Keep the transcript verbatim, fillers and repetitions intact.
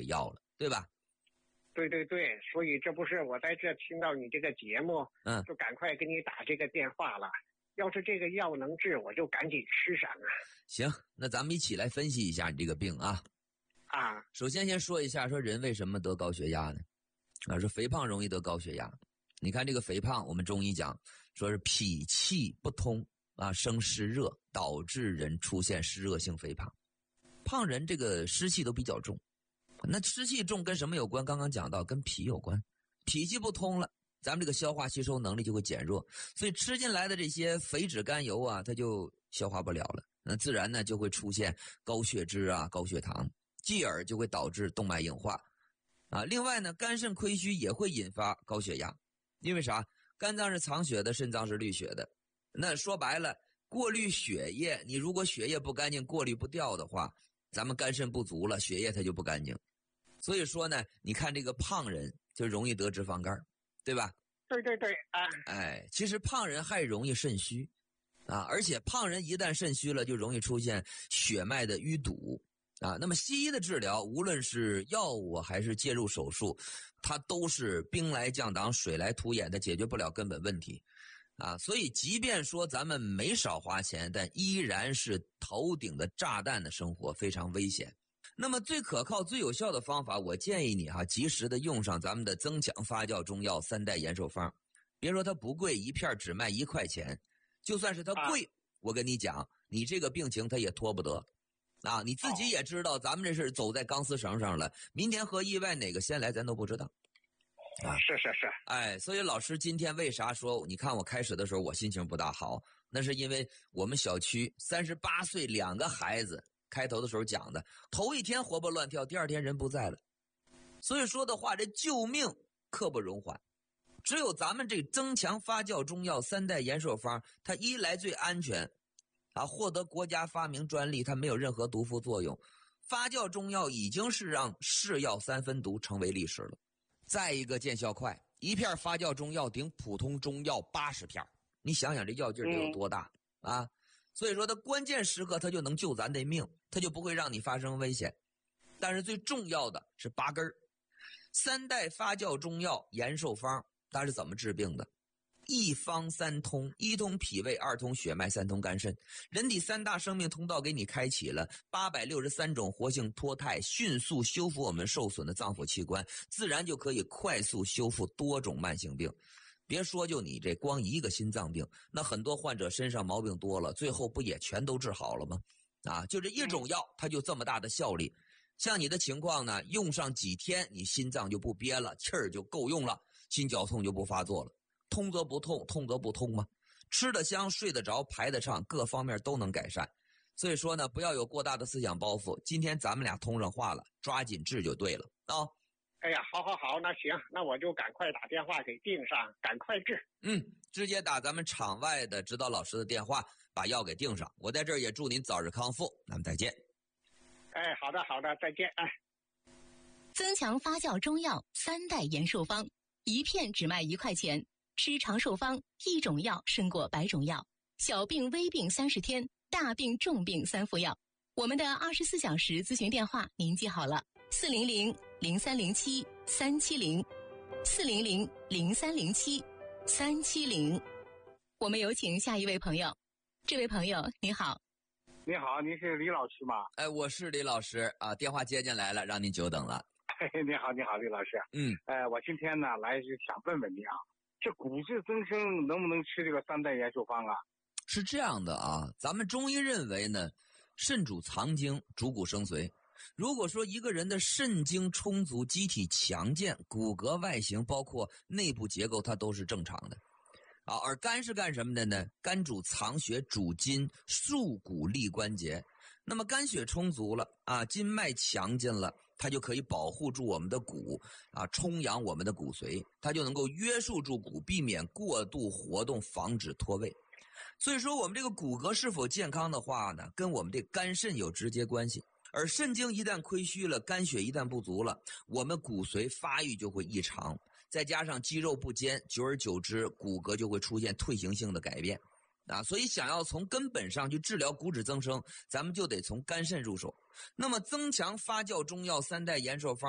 药了，对吧？ 对对对，所以这不是我在这听到你这个节目， 嗯， 就赶快给你打这个电话了。要是这个药能治，我就赶紧吃上啊。 行，那咱们一起来分析一下你这个病啊。 啊， 首先先说一下，说人为什么得高血压呢？啊，说肥胖容易得高血压。你看这个肥胖，我们中医讲说是脾气不通啊，生湿热，导致人出现湿热性肥胖。胖人这个湿气都比较重，那湿气重跟什么有关？刚刚讲到跟脾有关，脾气不通了，咱们这个消化吸收能力就会减弱，所以吃进来的这些肥脂甘油啊，它就消化不了了，那自然呢就会出现高血脂啊、高血糖，继而就会导致动脉硬化啊。另外呢，肝肾亏虚也会引发高血压，因为啥？肝脏是藏血的，肾脏是滤血的。那说白了，过滤血液，你如果血液不干净，过滤不掉的话，咱们肝肾不足了，血液它就不干净。所以说呢，你看这个胖人就容易得脂肪肝，对吧？ 对对对啊， 哎，其实胖人还容易肾虚啊，而且胖人一旦肾虚了，就容易出现血脉的淤堵啊。那么西医的治疗，无论是药物还是介入手术，它都是兵来将挡，水来土掩，它解决不了根本问题啊。所以即便说咱们没少花钱，但依然是头顶的炸弹的生活，非常危险。那么最可靠最有效的方法，我建议你哈、啊，及时的用上咱们的增强发酵中药三代延寿方。别说它不贵，一片只卖一块钱，就算是它贵、啊、我跟你讲，你这个病情它也拖不得啊。你自己也知道，咱们这是走在钢丝绳上了，明天和意外哪个先来咱都不知道啊。是是是， 哎，所以老师今天为啥说，你看我开始的时候我心情不大好，那是因为我们小区三十八岁两个孩子，开头的时候讲的，头一天活蹦乱跳，第二天人不在了。所以说的话，这救命刻不容缓。只有咱们这增强发酵中药三代延寿方，它一来最安全啊，获得国家发明专利，它没有任何毒副作用。发酵中药已经是让是药三分毒成为历史了。再一个见效快，一片发酵中药顶普通中药八十片，你想想这药劲儿得有多大、嗯、啊！所以说它关键时刻它就能救咱的命，它就不会让你发生危险。但是最重要的是八根儿，三代发酵中药延寿方，它是怎么治病的？一方三通，一通脾胃，二通血脉，三通肝肾，人体三大生命通道给你开启了，八百六十三种活性脱肽迅速修复我们受损的脏腑器官，自然就可以快速修复多种慢性病。别说就你这光一个心脏病，那很多患者身上毛病多了，最后不也全都治好了吗？啊，就这一种药它就这么大的效力。像你的情况呢，用上几天你心脏就不憋了，气儿就够用了，心绞痛就不发作了。通则不痛，痛则不通吗？吃得香，睡得着，排得畅，各方面都能改善。所以说呢，不要有过大的思想包袱。今天咱们俩通上话了，抓紧治就对了啊、哦！ 哎呀，好好好，那行，那我就赶快打电话给订上，赶快治。 嗯，直接打咱们场外的指导老师的电话，把药给订上。我在这儿也祝您早日康复，咱们再见。 哎，好的好的，再见。哎， 增强发酵中药三代延寿方，一片只卖一块钱。吃长寿方，一种药胜过百种药。小病微病三十天，大病重病三副药。我们的二十四小时咨询电话您记好了：四零零零三零七三七零，四零零零三零七三七零。我们有请下一位朋友。这位朋友你好。 你好，您是李老师吗？ 哎，我是李老师啊，电话接进来了，让您久等了。 你好，你好，李老师。 嗯， 呃，我今天呢来是想问问您啊，这骨质增生能不能吃这个三代延寿方啊？ 是这样的啊，咱们中医认为呢，肾主藏精，主骨生髓。如果说一个人的肾精充足，机体强健，骨骼外形包括内部结构它都是正常的啊。而肝是干什么的呢？肝主藏血，主筋，束骨利关节。那么肝血充足了啊，筋脉强劲了，它就可以保护住我们的骨啊，充养我们的骨髓，它就能够约束住骨，避免过度活动，防止脱位。所以说我们这个骨骼是否健康的话呢，跟我们这肝肾有直接关系。而肾精一旦亏虚了，肝血一旦不足了，我们骨髓发育就会异常，再加上肌肉不坚，久而久之骨骼就会出现退行性的改变啊。所以想要从根本上去治疗骨质增生，咱们就得从肝肾入手。那么增强发酵中药三代延寿方